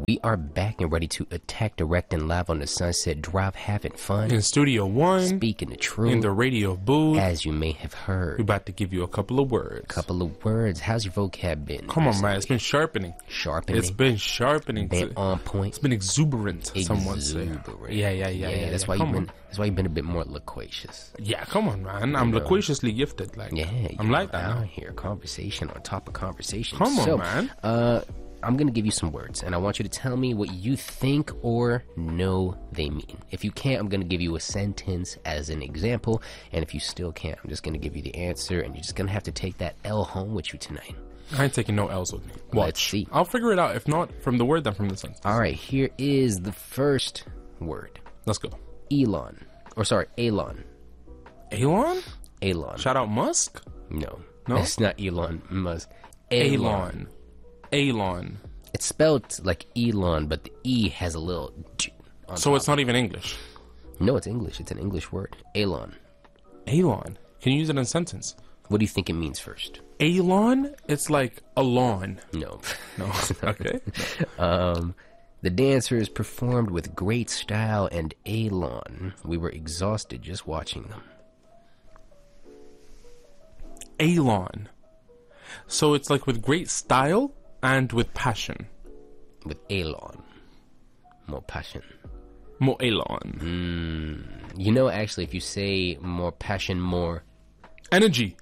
We are back and ready to attack, direct, and live on the Sunset Drive, having fun. In Studio One. Speaking the truth. In the radio booth. As you may have heard. We're about to give you a couple of words. How's your vocab been? Come on, man. It's been sharpening. It's been sharpening. Been on point. It's been exuberant, some would say. Yeah. That's why you've been a bit more loquacious. Yeah, come on, man. I'm loquaciously gifted. I'm like that now. Here, conversation on top of conversation. Come on, man. I'm going to give you some words, and I want you to tell me what you think or know they mean. If you can't, I'm going to give you a sentence as an example, and if you still can't, I'm just going to give you the answer, and you're just going to have to take that L home with you tonight. I ain't taking no L's with me. Watch. Let's see. I'll figure it out. If not from the word, then from the sentence. All right, here is the first word. Let's go. Elon. Elon? Elon. Shout out Musk? No, that's not Elon Musk. Elon. It's spelled like Elon, but the E has a little so it's not even English? No, it's English. It's an English word. Elon. Can you use it in a sentence? What do you think it means first? Elon? It's like a lawn. No. Okay. The dancers performed with great style and elan. We were exhausted just watching them. Elon. So it's like with great style and with passion. With elan. More passion. More elan. Actually, if you say more passion, more... Energy,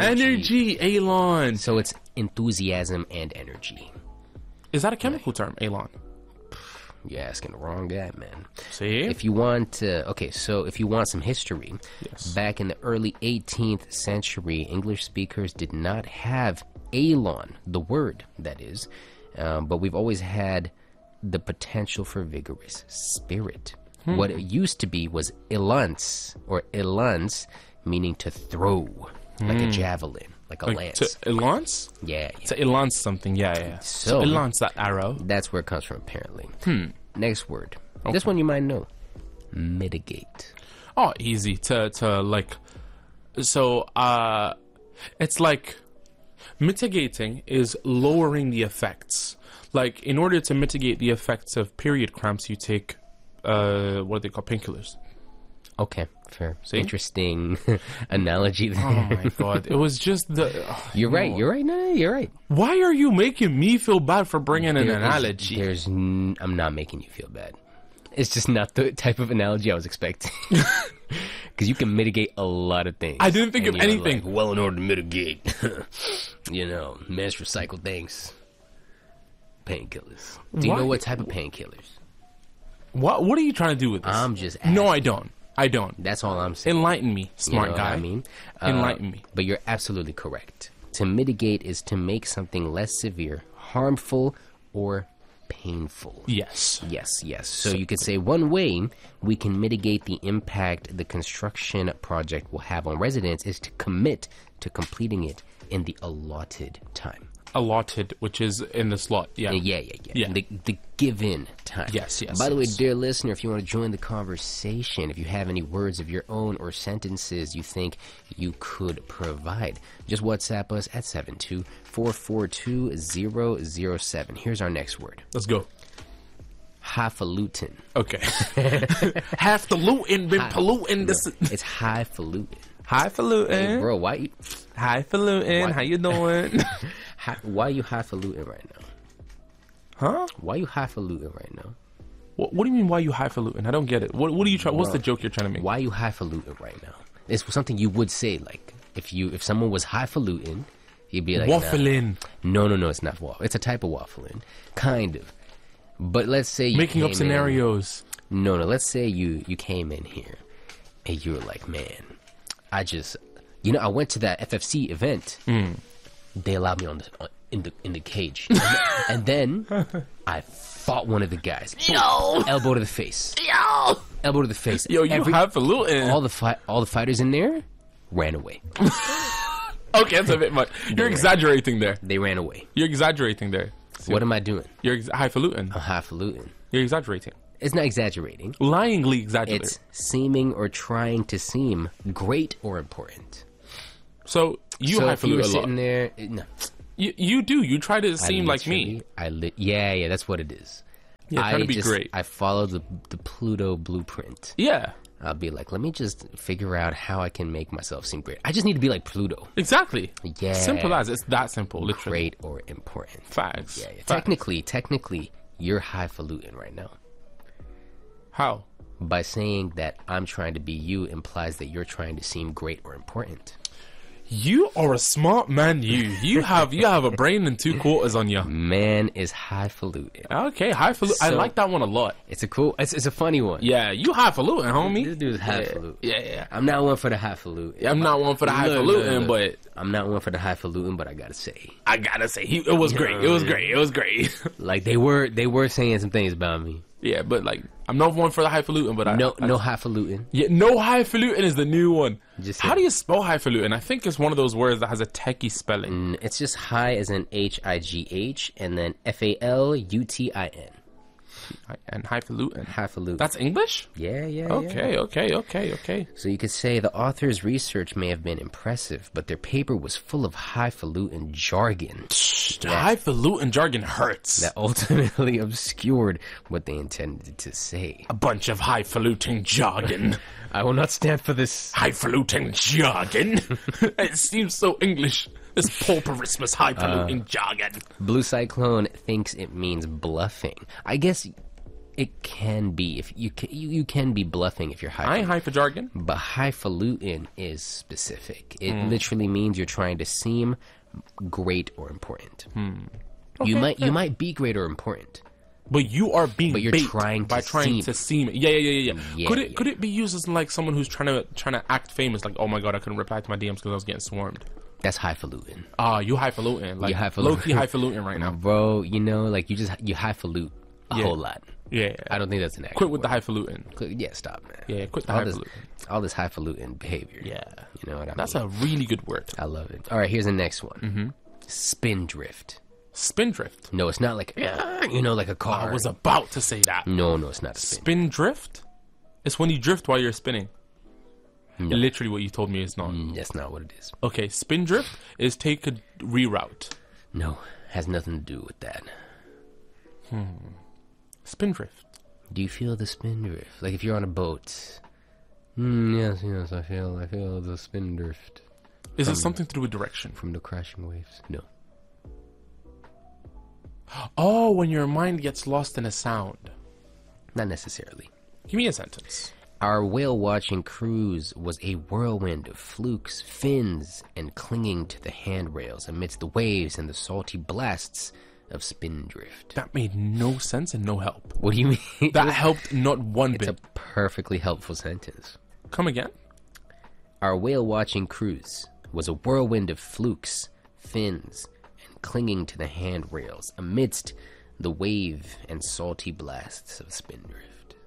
elan. So it's enthusiasm and energy. Is that a chemical term, elan? You're asking the wrong guy, man. See? If you want if you want some history, yes. Back in the early 18th century, English speakers did not have elan, the word, that is, but we've always had the potential for vigorous spirit. What it used to be was elance, meaning to throw, like a javelin, like a lance. To elance? Yeah. To elance something, yeah. So elance that arrow. That's where it comes from, apparently. Next word. Okay. This one you might know. Mitigate. Oh, easy to like. So it's like mitigating is lowering the effects. Like, in order to mitigate the effects of period cramps, you take what they call painkillers. Okay, fair. See? Interesting analogy there. Oh my god, it was just the. You're right. No, you're right. Why are you making me feel bad for bringing an analogy? I'm not making you feel bad. It's just not the type of analogy I was expecting. Because you can mitigate a lot of things. I didn't think of anything. Like, well, in order to mitigate, mass recycle things. Painkillers. Do you know what type of painkillers? What are you trying to do with this? I'm just asking. No, I don't. That's all I'm saying. Enlighten me, smart guy. What I mean? Enlighten me. But you're absolutely correct. To mitigate is to make something less severe, harmful, or painful. Yes. So you could say one way we can mitigate the impact the construction project will have on residents is to commit to completing it in the allotted time. Allotted, which is in the slot. Yeah. The given time. Yes. By the way, dear listener, if you want to join the conversation, if you have any words of your own or sentences you think you could provide, just WhatsApp us at 72442-007. Here's our next word. Let's go. Highfalutin. Okay. Half the looting been polluting this. It's highfalutin. Highfalutin. Hey, bro, why you... Highfalutin, how you doing? Why are you highfalutin right now? Huh? Why are you highfalutin right now? What do you mean, why you highfalutin? I don't get it. What are you trying? What's the joke you're trying to make? Why are you highfalutin right now? It's something you would say, like, if someone was highfalutin, you'd be like... Waffling. Nah. No, it's not waffle. It's a type of waffling. Kind of. But let's say you making up scenarios. No, let's say you came in here and you were like, man, I went to that FFC event. They allowed me in the cage, and then I fought one of the guys. Yo, elbow to the face. Elbow to the face. Yo, you highfalutin. All the fighters in there ran away. Okay, that's a bit much. You're exaggerating there. They ran away. You're exaggerating there. What am I doing? You're highfalutin. I'm highfalutin. You're exaggerating. It's not exaggerating. Lyingly exaggerating. It's seeming or trying to seem great or important. So you highfalutin a lot. Sitting there, no. You do. You try to seem like me. Yeah, that's what it is. Yeah, trying to be great. I follow the Pluto blueprint. Yeah. I'll be like, let me just figure out how I can make myself seem great. I just need to be like Pluto. Exactly. Yeah. Simple as. It's that simple, literally. Great or important. Facts. Yeah. Facts. Technically, you're highfalutin right now. How? By saying that I'm trying to be you implies that you're trying to seem great or important. You are a smart man. You have a brain and 2 quarters on you. Man is highfalutin. Okay, highfalutin. I like that one a lot. It's a funny one. Yeah, you highfalutin, homie. This dude's highfalutin. Yeah. I'm not one for the highfalutin. I'm not one for the highfalutin, but I'm not one for the highfalutin, but I gotta say, it was great. It was great. Like they were saying some things about me. Yeah, but like I'm not one for the highfalutin, but no highfalutin. Yeah, no highfalutin is the new one. How do you spell highfalutin? I think it's one of those words that has a techie spelling. It's just high as in HIGH and then FALUTIN. And highfalutin. Highfalutin. That's English? Yeah. Okay. So you could say the author's research may have been impressive, but their paper was full of highfalutin jargon. Highfalutin jargon hurts. That ultimately obscured what they intended to say. A bunch of highfalutin jargon. I will not stand for this. Highfalutin jargon. It seems so English. This pauperismus highfalutin jargon. Blue Cyclone thinks it means bluffing. I guess it can be if you can be bluffing if you're highfalutin. I ain't high for jargon. But highfalutin is specific. It literally means you're trying to seem great or important. Okay, you might be great or important. But you are being But you're bait trying by to trying seem. to seem. Yeah. Yeah, Could it be used as like someone who's trying to act famous? Like, oh my god, I couldn't reply to my DMs because I was getting swarmed. That's highfalutin. You highfalutin. Like, You highfalutin. low-key highfalutin right now. Bro, like you highfalutin a whole lot. Yeah. I don't think that's an accurate Quit with the word. highfalutin. Yeah, stop, man. Yeah, quit the all highfalutin. all this highfalutin behavior. Yeah. You know what I That's mean? a really good word. I love it. All right, here's the next one. Spindrift. Spindrift. No, it's not like like a car. I was about to say that. No, it's not a spin. Spindrift? It's when you drift while you're spinning. No. Literally what you told me is not. That's not what it is. Okay, spindrift is take a reroute. No, has nothing to do with that. Spindrift. Do you feel the spindrift? Like if you're on a boat. Yes, I feel the spindrift. Is it something to do with direction? From the crashing waves? No. Oh, when your mind gets lost in a sound. Not necessarily. Give me a sentence. Our whale-watching cruise was a whirlwind of flukes, fins, and clinging to the handrails amidst the waves and the salty blasts of spindrift. That made no sense and no help. What do you mean? That helped not one It's bit. a perfectly helpful sentence. Come again? Our whale-watching cruise was a whirlwind of flukes, fins, and clinging to the handrails amidst the wave and salty blasts of spindrift.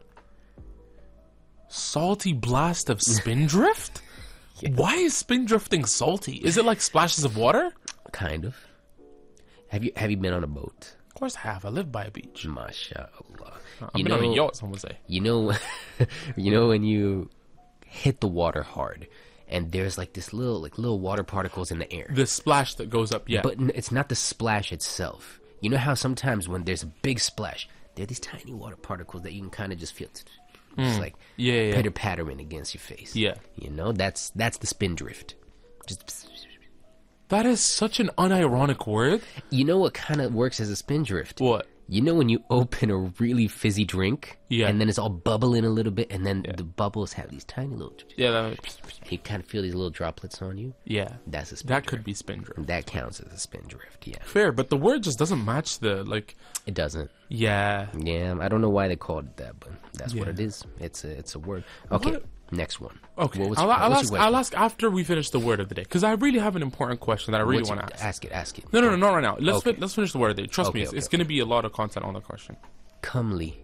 Salty blast of spindrift? Yeah. Why is spindrifting salty? Is it like splashes of water? Kind of. Have you been on a boat? Of course I have. I live by a beach. MashaAllah. I've been on a yacht, someone would say. You know when you hit the water hard and there's like this little water particles in the air. The splash that goes up, yeah. But it's not the splash itself. You know how sometimes when there's a big splash, there are these tiny water particles that you can kind of just feel. Just like Yeah. pitter-pattering against your face. Yeah. You know, that's the spindrift. Just, That is such an unironic word. you know what kind of works as a spindrift? What? You know when you open a really fizzy drink, Yeah. and then it's all bubbling a little bit, and then the bubbles have these tiny little, Yeah, you kind of feel these little droplets on you. yeah. That's a That spindrift. could be spindrift. That counts as a spindrift. Yeah, Fair, but the word just doesn't match the, like, it doesn't. yeah. Yeah, I don't know why they called it that, but that's what Yeah. it is. It's a word. Okay, What? next one. Okay, What's I'll your ask question? after we finish the word of the day, because I really have an important question that I really What's want your- to ask. Ask it. No, not right now. Okay. Let's finish the word of the day. Trust me, Okay, it's okay. going to be a lot of content on the question. Comely.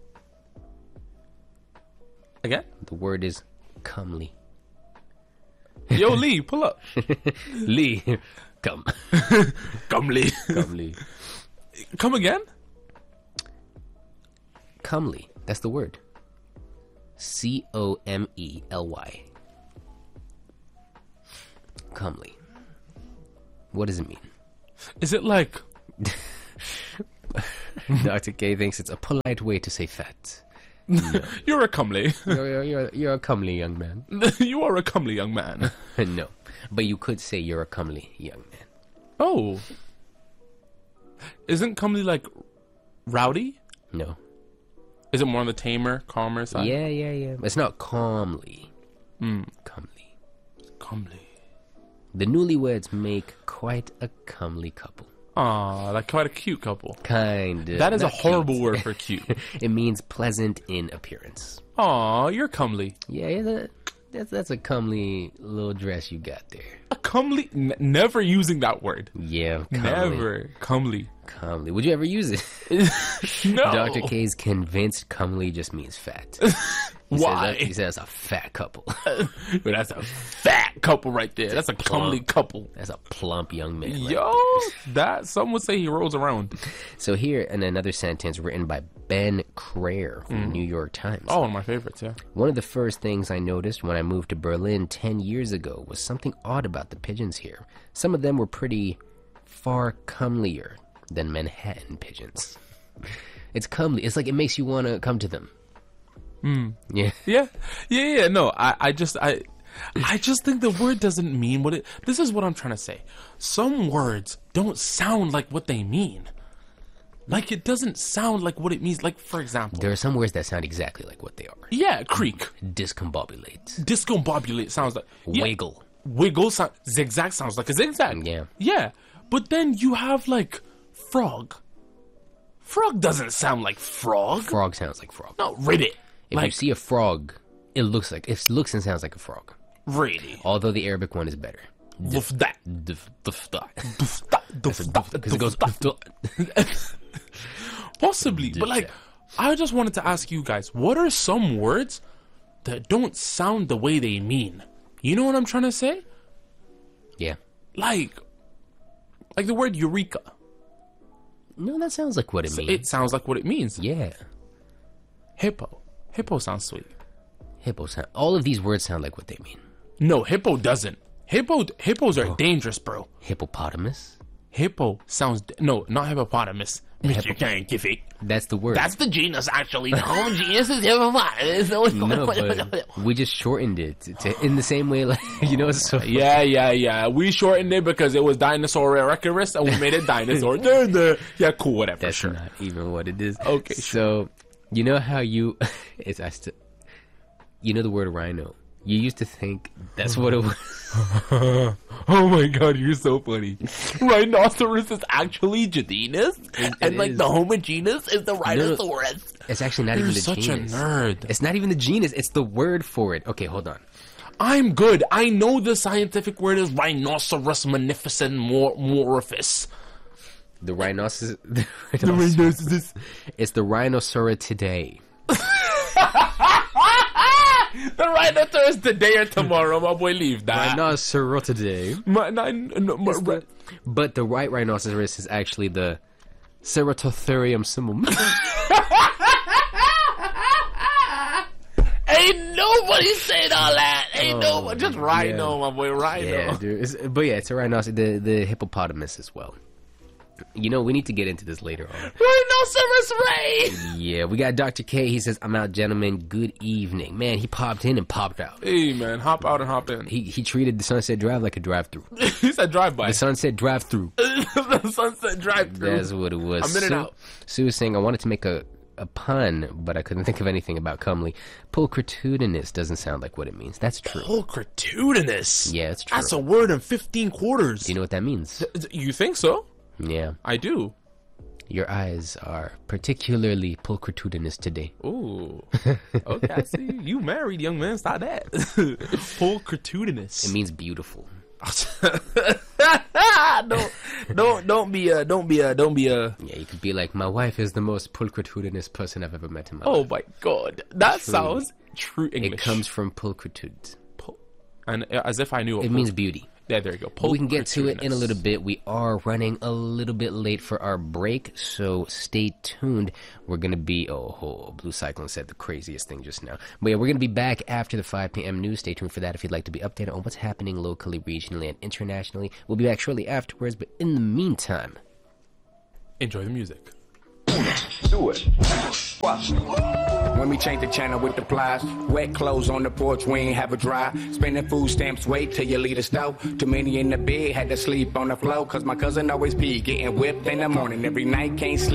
Again? The word is comely. Yo, Lee, pull up. Lee, come. Come, Lee. Comely. Come again? Comely. That's the word. Comely. Comely. What does it mean? Is it like... Dr. K thinks it's a polite way to say fat. No. You're a comely. You're a comely young man. You are a comely young man. No, but you could say you're a comely young man. Oh. Isn't comely like rowdy? No. Is it more on the tamer, calmer side? Yeah. It's not calmly. Comely. Comely. The newlyweds make quite a comely couple. Aw, like quite a cute couple. Kind of. That is a Not horrible cute. word for cute. It means pleasant in appearance. Aw, you're comely. Yeah, that's a comely little dress you got there. A comely? Never using that word. Yeah, comely. Never. Comely. Comely. Would you ever use it? No. Dr. K's convinced comely just means fat. Why? He says a fat couple. But that's a fat couple right there. That's a comely couple. That's a plump young man. Yo, that some would say he rolls around. So here, in another sentence written by Ben Crayer from the New York Times. Oh, one of my favorites, yeah. One of the first things I noticed when I moved to Berlin 10 years ago was something odd about the pigeons here. Some of them were pretty far comelier than Manhattan pigeons. It's comely. It's like it makes you want to come to them. Yeah. Yeah. No, I just think the word doesn't mean what it. This is what I'm trying to say. Some words don't sound like what they mean. Like it doesn't sound like what it means. Like for example, There are some words that sound exactly like what they are. yeah, creak, Discombobulate. discombobulate sounds like yeah. Wiggle. Wiggle, zigzag sounds like a zigzag. Yeah. Yeah, but then you have like frog. Frog doesn't sound like frog. Frog sounds like frog. No, read it. If you Like see a frog, it looks and sounds like a frog. really. Although the Arabic one is better. Woof that. Because it goes. Possibly, but like, I just wanted to ask you guys, what are some words that don't sound the way they mean? You know what I'm trying to say? Yeah. Like the word eureka. No, that sounds like what it means. It sounds like what it means. Yeah. Hippo. Hippo sounds sweet. Hippo sound. All of these words sound like what they mean. No, hippo doesn't. Hippos are dangerous, bro. Hippopotamus. Hippo sounds no, not hippopotamus. Mr. Scientific. That's the word. That's the genus, actually. The whole genus is hippopotamus. No, but we just shortened it to in the same way, like it's so funny. Yeah. We shortened it because it was Dinosaur Erecurus, and we made it Dinosaur. Yeah, cool, whatever. That's sure. not even what it is. Okay, so you know how you you know the word rhino. You used to think that's what it was. Oh my god, you're so funny. Rhinoceros is actually genus, and like is. the homogenous is the Rhinoceros. It's actually not You're even the such genus. a nerd. It's not even the genus. It's the word for it. Okay, hold on. I'm good. I know the scientific word is Rhinoceros magnificent morphus. The rhinoceros. The Rhinoceros. It's the rhinoceros today. The rhinoceros today or tomorrow, my boy. Leave that. Rhinoceros today. But the right rhinoceros is actually the Ceratotherium simum. Ain't nobody saying all that. Ain't nobody. Just rhino, my boy. Rhino. Yeah, dude. It's a rhinoceros. The hippopotamus as well. We need to get into this later on. Rhinoceros Ray! Yeah, we got Dr. K. He says, I'm out, gentlemen. Good evening. Man, he popped in and popped out. Hey, man. Hop out and hop in. He treated the Sunset Drive like a drive-through. He said drive-by. The Sunset Drive-through. The Sunset drive-through. That's what it was. I'm in and out. Sue was saying, I wanted to make a pun, but I couldn't think of anything about comely. Pulchritudinous doesn't sound like what it means. That's true. Pulchritudinous? Yeah, it's true. That's a word in 15 quarters. Do you know what that means? You think so? Yeah. I do. Your eyes are particularly pulchritudinous today. Ooh. Okay, I see. You married, young man. Stop that. Pulchritudinous. It means beautiful. Don't be Yeah, you could be like, my wife is the most pulchritudinous person I've ever met in my life. Oh my god. That sounds true English. It comes from pulchritude. And as if I knew It means beauty. Yeah, there you go. We can get to it in a little bit. We are running a little bit late for our break, so stay tuned. We're going to be... Oh, Blue Cyclone said the craziest thing just now. But yeah, we're going to be back after the 5 p.m. news. Stay tuned for that if you'd like to be updated on what's happening locally, regionally, and internationally. We'll be back shortly afterwards, but in the meantime... Enjoy the music. Do it. When we change the channel with the plies, wet clothes on the porch, we ain't have a dry. Spending food stamps, wait till you leave the stove. Too many in the bed, had to sleep on the floor. Cause my cousin always pee, getting whipped in the morning. Every night, can't sleep.